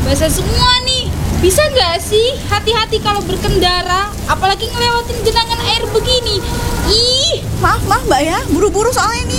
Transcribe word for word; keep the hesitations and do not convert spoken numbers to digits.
basah semua nih. Bisa nggak sih hati-hati kalau berkendara, apalagi ngelewatin genangan air begini? Ih, Maaf, maaf Mbak ya, buru-buru soalnya nih.